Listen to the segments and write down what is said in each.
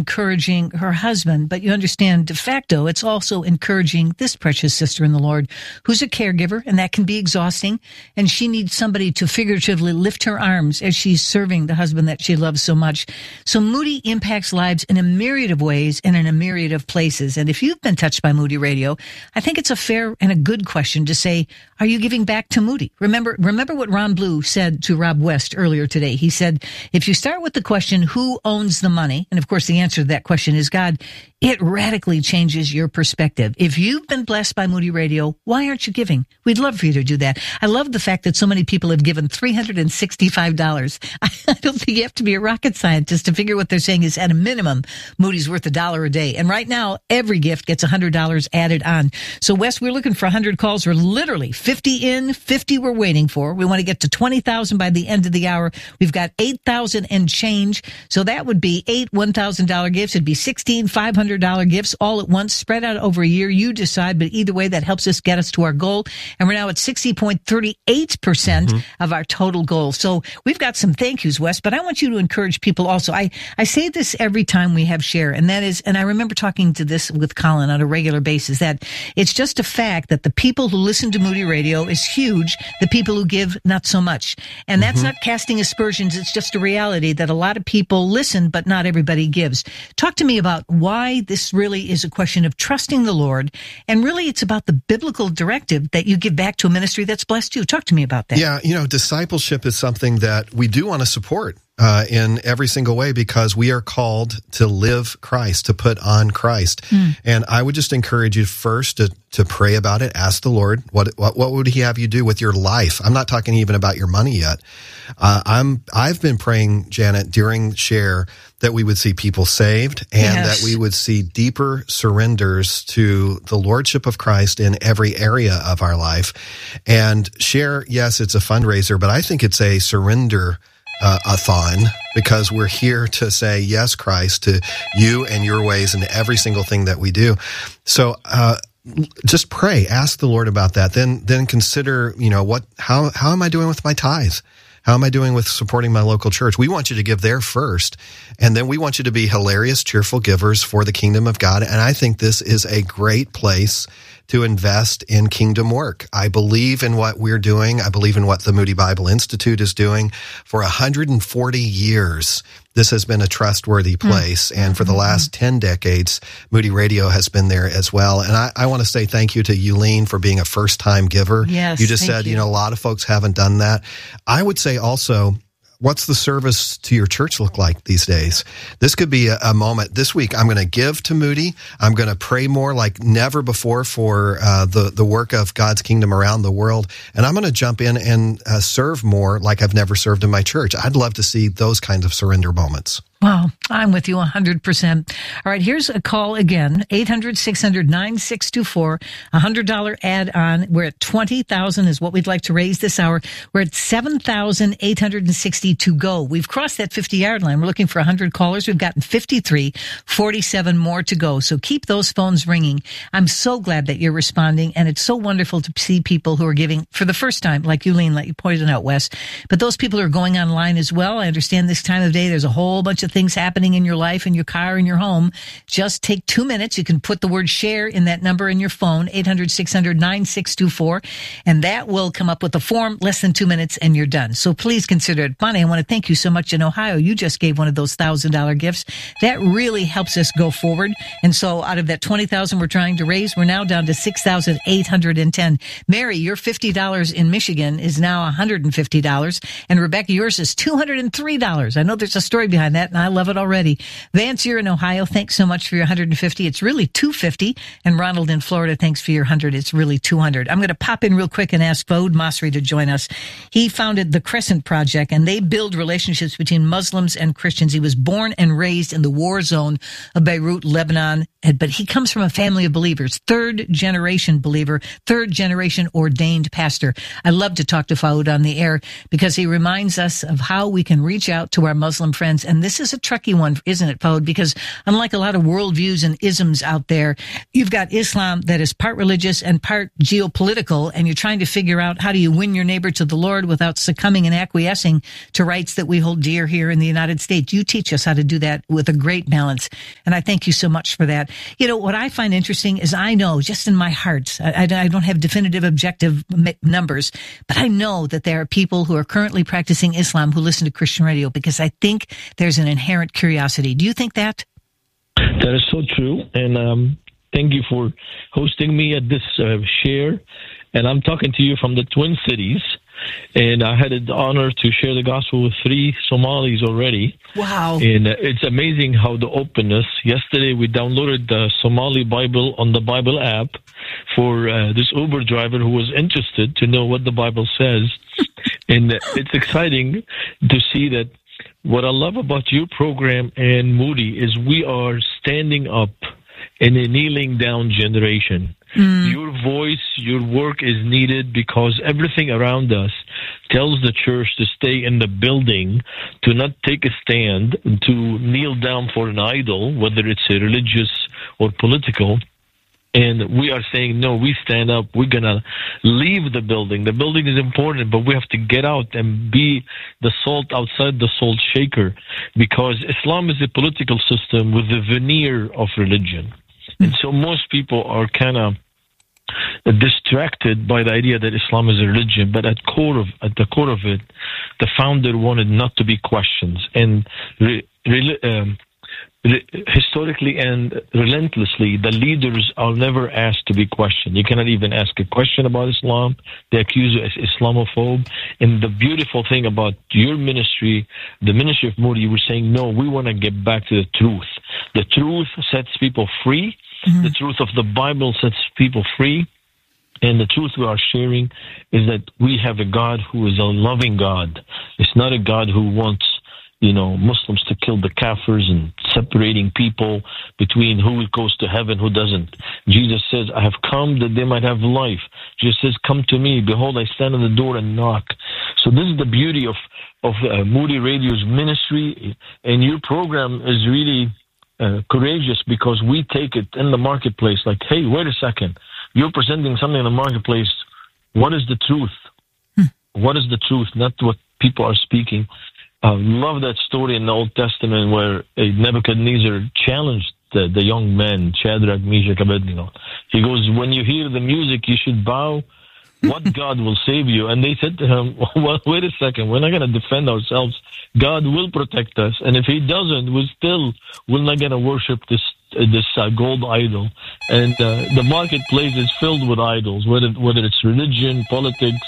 encouraging her husband, but you understand de facto, it's also encouraging this precious sister in the Lord who's a caregiver, and that can be exhausting. And she needs somebody to figuratively lift her arms as she's serving the husband that she loves so much. So Moody impacts lives in a myriad of ways and in a myriad of places. And if you've been touched by Moody Radio, I think it's a fair and a good question to say, are you giving back to Moody? Remember what Ron Blue said to Rob West earlier today. He said, if you start with the question, who owns the money? And of course, the answer to that question is God. It radically changes your perspective. If you've been blessed by Moody Radio, why aren't you giving? We'd love for you to do that. I love the fact that so many people have given $365. I don't think you have to be a rocket scientist to figure what they're saying is at a minimum, Moody's worth $1 a day. And right now, every gift gets $100 added on. So Wes, we're looking for 100 calls. We're literally 50 in, 50 we're waiting for. We want to get to 20,000 by the end of the hour. We've got 8,000 and change. So that would be 8 $1,000 gifts. It'd be 16 $500 gifts all at once, spread out over a year. You decide, but either way, that helps us get us to our goal. And we're now at 60.38% of our total goal. So we've got some thank yous, Wes, but I want you to encourage people also. I say this every time we have share, and that is, and I remember talking to this with Colin on a regular basis, that it's just a fact that the people who listen to Moody Radio is huge. The people who give, not so much. And that's not casting aspersions. It's just a reality that a lot of people listen, but not everybody gives. Talk to me about why this really is a question of trusting the Lord. And really, it's about the biblical directive that you give back to a ministry that's blessed you. Talk to me about that. Yeah, discipleship is something that we do want to support in every single way, because we are called to live Christ, to put on Christ. And I would just encourage you first to pray about it. Ask the Lord, what would he have you do with your life? I'm not talking even about your money yet. I've been praying, Janet, during Share, that we would see people saved and that we would see deeper surrenders to the Lordship of Christ in every area of our life. And Share, yes, it's a fundraiser, but I think it's a surrender a-thon, because we're here to say yes, Christ, to you and your ways in every single thing that we do. So just pray, ask the Lord about that. Then consider, how am I doing with my tithe? How am I doing with supporting my local church? We want you to give there first, and then we want you to be hilarious, cheerful givers for the kingdom of God. And I think this is a great place to invest in kingdom work. I believe in what we're doing. I believe in what the Moody Bible Institute is doing. For 140 years, this has been a trustworthy place. And for the last 10 decades, Moody Radio has been there as well. And I want to say thank you to Yulene for being a first-time giver. Yes, you just said, a lot of folks haven't done that. I would say also, what's the service to your church look like these days? This could be a moment. This week, I'm going to give to Moody. I'm going to pray more like never before for the work of God's kingdom around the world. And I'm going to jump in and serve more like I've never served in my church. I'd love to see those kinds of surrender moments. Wow, I'm with you 100%. All right, here's a call again, 800-600-9624, $100 add-on. We're at 20,000 is what we'd like to raise this hour. We're at 7,860 to go. We've crossed that 50-yard line. We're looking for 100 callers. We've gotten 53, 47 more to go. So keep those phones ringing. I'm so glad that you're responding, and it's so wonderful to see people who are giving for the first time, like Yulene, like you pointed out, Wes. But those people are going online as well. I understand this time of day, there's a whole bunch of things happening in your life, in your car, in your home. Just take 2 minutes. You can put the word share in that number in your phone, 800-600-9624, and that will come up with a form, less than 2 minutes, and you're done. So please consider it. Bonnie, I want to thank you so much in Ohio. You just gave one of those $1,000 gifts. That really helps us go forward. And so out of that 20,000 we're trying to raise, we're now down to 6,810. Mary, your $50 in Michigan is now $150. And Rebecca, yours is $203. I know there's a story behind that, and I love it already. Vance, you're in Ohio. Thanks so much for your 150. It's really 250. And Ronald in Florida, thanks for your 100. It's really 200. I'm going to pop in real quick and ask Vaude Masri to join us. He founded the Crescent Project, and they build relationships between Muslims and Christians. He was born and raised in the war zone of Beirut, Lebanon, but he comes from a family of believers, third generation believer, third generation ordained pastor. I love to talk to Fouad on the air because he reminds us of how we can reach out to our Muslim friends. And this is a tricky one, isn't it, Fouad? Because unlike a lot of worldviews and isms out there, you've got Islam that is part religious and part geopolitical, and you're trying to figure out how do you win your neighbor to the Lord without succumbing and acquiescing to rights that we hold dear here in the United States. You teach us how to do that with a great balance, and I thank you so much for that. You know, what I find interesting is I know just in my heart, I don't have definitive objective numbers, but I know that there are people who are currently practicing Islam who listen to Christian radio because I think there's an inherent curiosity. Do you think that? That is so true, and thank you for hosting me at this share. And I'm talking to you from the Twin Cities, and I had the honor to share the gospel with 3 Somalis already. Wow. And it's amazing how the openness. Yesterday we downloaded the Somali Bible on the Bible app for this Uber driver who was interested to know what the Bible says. And it's exciting to see that. What I love about your program and Moody is we are standing up in a kneeling down generation. Your voice, your work is needed because everything around us tells the church to stay in the building, to not take a stand, to kneel down for an idol, whether it's a religious or political. And we are saying, no, we stand up. We're going to leave the building. The building is important, but we have to get out and be the salt outside the salt shaker, because Islam is a political system with the veneer of religion. And so most people are kind of distracted by the idea that Islam is a religion, but at the core of it, the founder wanted not to be questions. And historically and relentlessly, the leaders are never asked to be questioned. You cannot even ask a question about Islam. They accuse you as Islamophobe. And the beautiful thing about your ministry, the ministry of Moody, you were saying, no, we want to get back to the truth. The truth sets people free. The truth of the Bible sets people free. And the truth we are sharing is that we have a God who is a loving God. It's not a God who wants Muslims to kill the kafirs and separating people between who goes to heaven, who doesn't. Jesus says, I have come that they might have life. Jesus says, come to me. Behold, I stand at the door and knock. So this is the beauty of Moody Radio's ministry. And your program is really courageous because we take it in the marketplace like, hey, wait a second. You're presenting something in the marketplace. What is the truth? What is the truth? Not what people are speaking. I love that story in the Old Testament where Nebuchadnezzar challenged the young men, Shadrach, Meshach, Abednego. He goes, when you hear the music, you should bow. What God will save you? And they said to him, well, wait a second. We're not going to defend ourselves. God will protect us. And if he doesn't, we're not going to worship this gold idol. And the marketplace is filled with idols, whether it's religion, politics,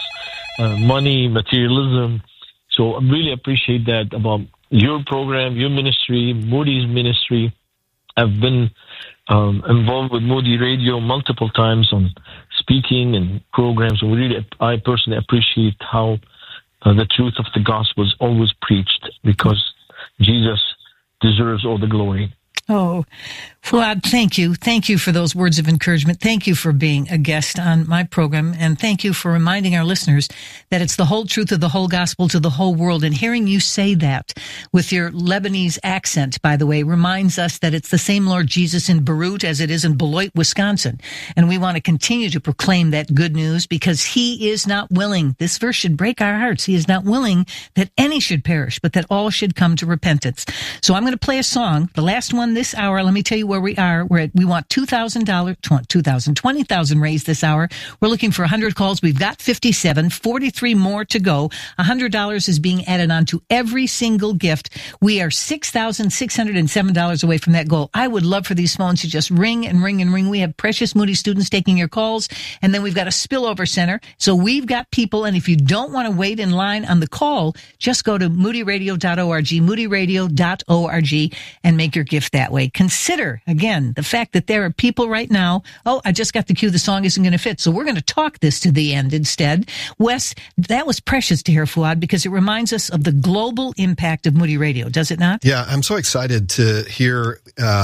money, materialism. So I really appreciate that about your program, your ministry, Moody's ministry. I've been involved with Moody Radio multiple times on speaking and programs. I personally appreciate how the truth of the gospel is always preached because Jesus deserves all the glory. Oh, Fouad, thank you. Thank you for those words of encouragement. Thank you for being a guest on my program. And thank you for reminding our listeners that it's the whole truth of the whole gospel to the whole world. And hearing you say that with your Lebanese accent, by the way, reminds us that it's the same Lord Jesus in Beirut as it is in Beloit, Wisconsin. And we want to continue to proclaim that good news because he is not willing. This verse should break our hearts. He is not willing that any should perish, but that all should come to repentance. So I'm going to play a song, the last one this hour. Let me tell you where we are. We want $20,000 raised this hour. We're looking for 100 calls. We've got 57, 43 more to go. $100 is being added on to every single gift. We are $6,607 away from that goal. I would love for these phones to just ring and ring and ring. We have precious Moody students taking your calls, and then we've got a spillover center. So we've got people, and if you don't want to wait in line on the call, just go to moodyradio.org, moodyradio.org, and make your gift that way. Consider, again, the fact that there are people right now, I just got the cue, the song isn't going to fit, so we're going to talk this to the end instead. Wes, that was precious to hear, Fouad, because it reminds us of the global impact of Moody Radio, does it not? Yeah, I'm so excited to hear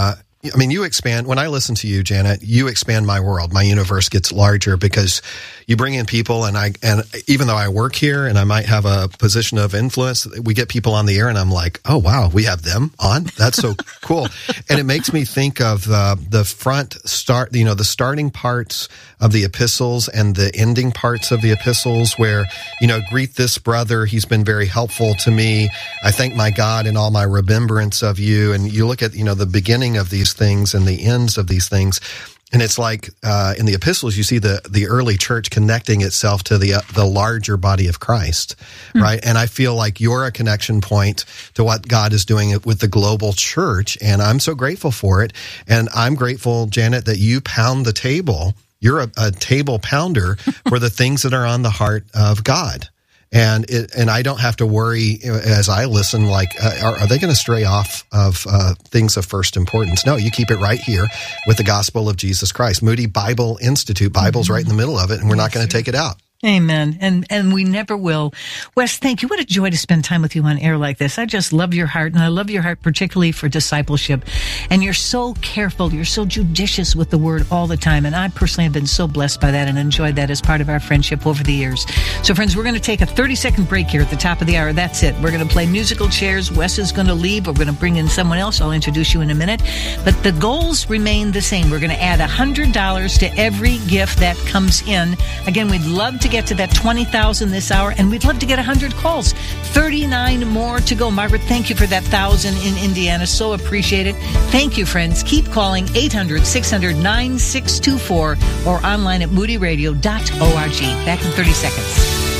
I mean, you expand, when I listen to you, Janet, you expand my world. My universe gets larger because you bring in people, and even though I work here and I might have a position of influence, we get people on the air and I'm like, oh wow, we have them on? That's so cool. And it makes me think of the the starting parts of the epistles and the ending parts of the epistles where, greet this brother. He's been very helpful to me. I thank my God in all my remembrance of you. And you look at, the beginning of these things and the ends of these things. And it's like in the epistles, you see the early church connecting itself to the larger body of Christ, right? And I feel like you're a connection point to what God is doing with the global church, and I'm so grateful for it. And I'm grateful, Janet, that you pound the table. You're a table pounder for the things that are on the heart of God. And I don't have to worry as I listen, like, are they going to stray off of things of first importance? No, you keep it right here with the gospel of Jesus Christ. Moody Bible Institute, Bible's right in the middle of it, and we're not going to take it out. Amen. And we never will. Wes, thank you. What a joy to spend time with you on air like this. I just love your heart, and I love your heart particularly for discipleship. And you're so careful. You're so judicious with the word all the time. And I personally have been so blessed by that and enjoyed that as part of our friendship over the years. So friends, we're going to take a 30-second break here at the top of the hour. That's it. We're going to play musical chairs. Wes is going to leave. We're going to bring in someone else. I'll introduce you in a minute. But the goals remain the same. We're going to add $100 to every gift that comes in. Again, we'd love to get to that 20,000 this hour, and we'd love to get 100 calls. 39 more to go. Margaret, thank you for that 1,000 in Indiana. So appreciate it. Thank you, friends. Keep calling 800-600-9624 or online at moodyradio.org. Back in 30 seconds.